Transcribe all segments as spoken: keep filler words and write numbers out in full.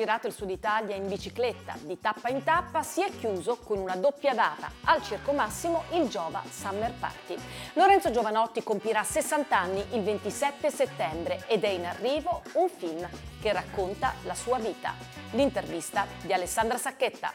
girato il Sud Italia in bicicletta, di tappa in tappa, si è chiuso con una doppia data. Al Circo Massimo il Giova Summer Party. Lorenzo Jovanotti compirà sessanta anni il ventisette settembre ed è in arrivo un film che racconta la sua vita. L'intervista di Alessandra Sacchetta.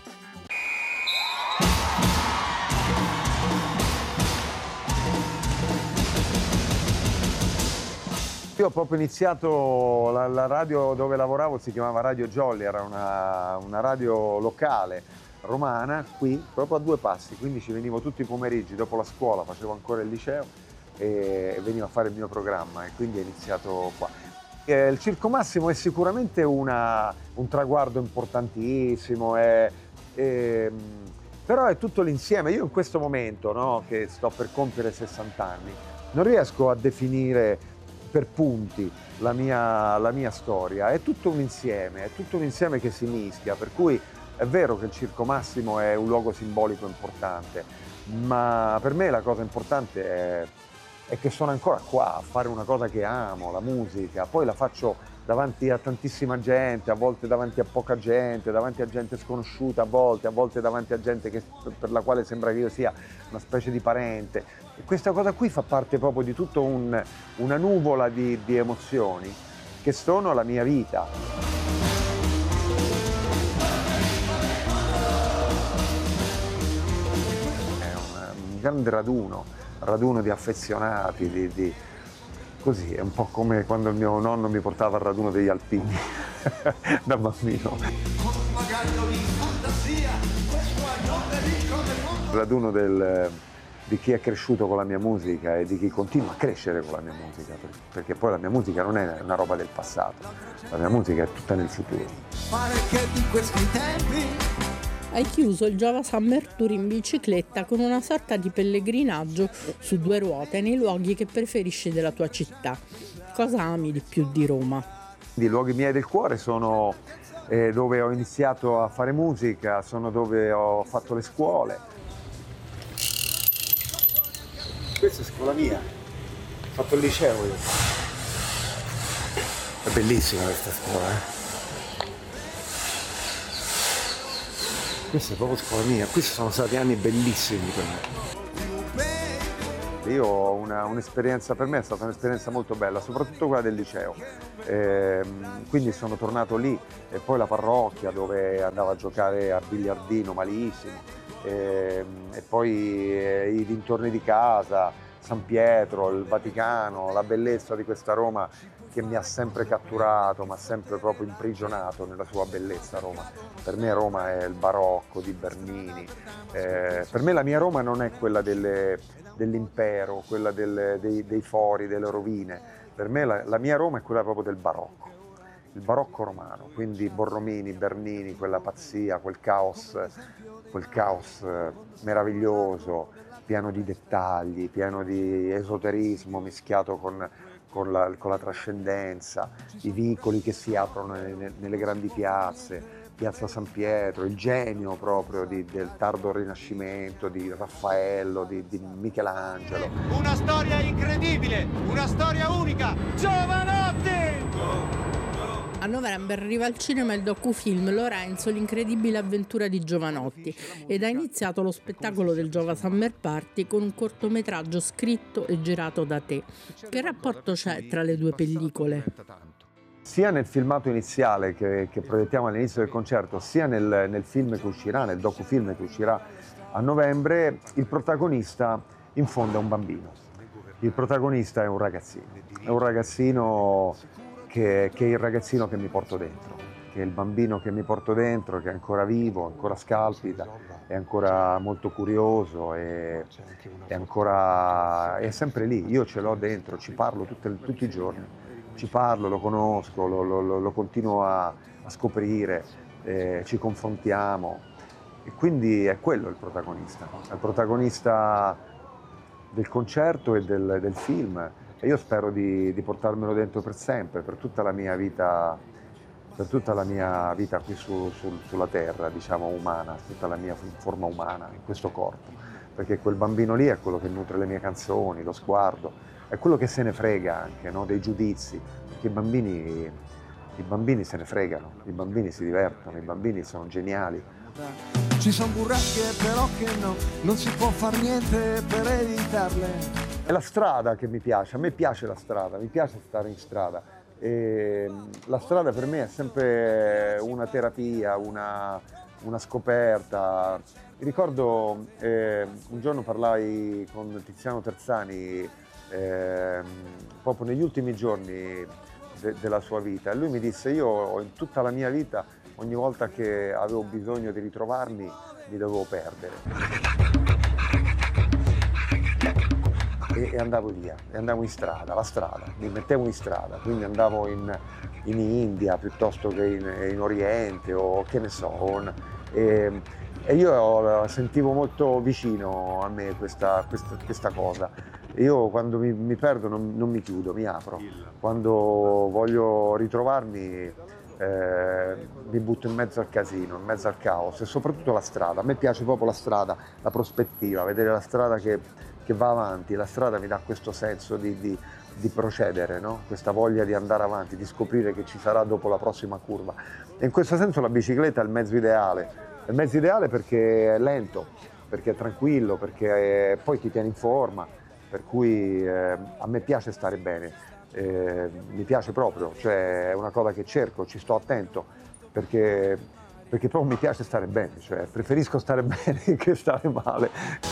Io ho proprio iniziato, la, la radio dove lavoravo si chiamava Radio Jolly, era una, una radio locale romana, qui, proprio a due passi, quindi ci venivo tutti i pomeriggi dopo la scuola, facevo ancora il liceo e venivo a fare il mio programma e quindi è iniziato qua. Eh, il Circo Massimo è sicuramente una, un traguardo importantissimo, è, è, però è tutto l'insieme. Io in questo momento, no, che sto per compiere sessanta anni, non riesco a definire per punti la mia, la mia storia, è tutto un insieme, è tutto un insieme che si mischia, per cui è vero che il Circo Massimo è un luogo simbolico importante, ma per me la cosa importante è, è che sono ancora qua a fare una cosa che amo, la musica, poi la faccio davanti a tantissima gente, a volte davanti a poca gente, davanti a gente sconosciuta, a volte, a volte davanti a gente che, per la quale sembra che io sia una specie di parente. E questa cosa qui fa parte proprio di tutta un, una nuvola di, di emozioni che sono la mia vita. È un, un grande raduno, raduno di affezionati, di, di, così, è un po' come quando il mio nonno mi portava al raduno degli alpini da bambino. Il raduno del, di chi è cresciuto con la mia musica e di chi continua a crescere con la mia musica, perché poi la mia musica non è una roba del passato, la mia musica è tutta nel futuro. Hai chiuso il Giova Summer Tour in bicicletta con una sorta di pellegrinaggio su due ruote nei luoghi che preferisci della tua città. Cosa ami di più di Roma? I luoghi miei del cuore sono eh, dove ho iniziato a fare musica, sono dove ho fatto le scuole. Questa è scuola mia, ho fatto il liceo io. È bellissima questa scuola, eh? Questa è proprio scuola mia, questi sono stati anni bellissimi per me. Io ho una, un'esperienza, per me è stata un'esperienza molto bella, soprattutto quella del liceo. E, quindi sono tornato lì e poi la parrocchia dove andavo a giocare a biliardino malissimo. E, e poi eh, i dintorni di casa, San Pietro, il Vaticano, la bellezza di questa Roma che mi ha sempre catturato, mi ha sempre proprio imprigionato nella sua bellezza Roma. Per me Roma è il barocco di Bernini, eh, per me la mia Roma non è quella delle, dell'impero, quella delle, dei, dei fori, delle rovine, per me la, la mia Roma è quella proprio del barocco, il barocco romano, quindi Borromini, Bernini, quella pazzia, quel caos, quel caos meraviglioso, pieno di dettagli, pieno di esoterismo mischiato con, con, la, con la trascendenza, i vicoli che si aprono nelle, nelle grandi piazze, Piazza San Pietro, il genio proprio di, del tardo Rinascimento, di Raffaello, di, di Michelangelo. Una storia incredibile, una storia unica, Jovanotti! A novembre arriva al cinema il docufilm Lorenzo, l'incredibile avventura di Jovanotti ed ha iniziato lo spettacolo del Giova Summer Party con un cortometraggio scritto e girato da te. Che rapporto c'è tra le due pellicole? Sia nel filmato iniziale che, che proiettiamo all'inizio del concerto, sia nel, nel film che uscirà, nel docufilm che uscirà a novembre, il protagonista in fondo è un bambino. Il protagonista è un ragazzino, è un ragazzino che, che è il ragazzino che mi porto dentro, che è il bambino che mi porto dentro, che è ancora vivo, ancora scalpita, è ancora molto curioso, è, è ancora, è sempre lì, io ce l'ho dentro, ci parlo tutte, tutti i giorni. Ci parlo, lo conosco, lo, lo, lo continuo a, a scoprire, eh, ci confrontiamo e quindi è quello il protagonista, è il protagonista del concerto e del, del film e io spero di, di portarmelo dentro per sempre, per tutta la mia vita, per tutta la mia vita qui su, su, sulla terra, diciamo umana, tutta la mia forma umana in questo corpo, perché quel bambino lì è quello che nutre le mie canzoni, lo sguardo. È quello che se ne frega anche, no? Dei giudizi, perché i bambini I bambini se ne fregano, i bambini si divertono, i bambini sono geniali. Ci sono burrasche però che no, non si può far niente per evitarle. È la strada che mi piace, a me piace la strada, mi piace stare in strada. E la strada per me è sempre una terapia, una, una scoperta. Mi ricordo eh, un giorno parlai con Tiziano Terzani eh, proprio negli ultimi giorni de- della sua vita e lui mi disse: io in tutta la mia vita ogni volta che avevo bisogno di ritrovarmi mi dovevo perdere e, e andavo via, e andavo in strada, la strada, mi mettevo in strada, quindi andavo in, in India piuttosto che in, in Oriente o che ne so, on, e, e io sentivo molto vicino a me questa, questa, questa cosa. Io quando mi, mi perdo non, non mi chiudo, mi apro, quando voglio ritrovarmi Eh, mi butto in mezzo al casino, in mezzo al caos e soprattutto la strada. A me piace proprio la strada, la prospettiva, vedere la strada che, che va avanti. La strada mi dà questo senso di, di, di procedere, no? Questa voglia di andare avanti, di scoprire che ci sarà dopo la prossima curva. E in questo senso la bicicletta è il mezzo ideale. È il mezzo ideale perché è lento, perché è tranquillo, perché è, poi ti tiene in forma, per cui eh, a me piace stare bene. Eh, mi piace proprio, cioè è una cosa che cerco, ci sto attento perché, perché proprio mi piace stare bene, cioè preferisco stare bene che stare male.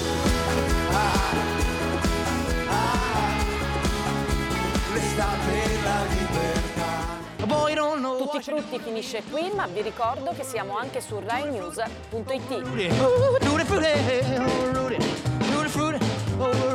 Tutti frutti finisce qui, ma vi ricordo che siamo anche su rai news punto it.